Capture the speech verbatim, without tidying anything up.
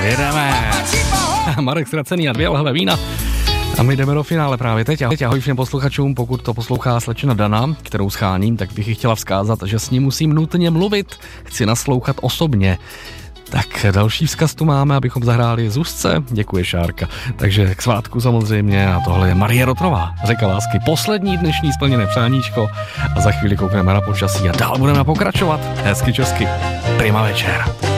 jedeme. Marek Ztracený a dvě lahve vína. A my jdeme do finále právě teď. Teď ahoj všem posluchačům, pokud to poslouchá slečna Dana, kterou scháním, tak bych ji chtěla vzkázat, že s ní musím nutně mluvit. Chci naslouchat osobně. Tak další vzkaz tu máme, abychom zahráli Zuzce. Děkuji, Šárka. Takže k svátku samozřejmě a tohle je Marie Rotrová, Řeka lásky. Poslední dnešní splněné přáníčko a za chvíli koukneme na počasí a dál budeme pokračovat. Hezky česky. Prima večer.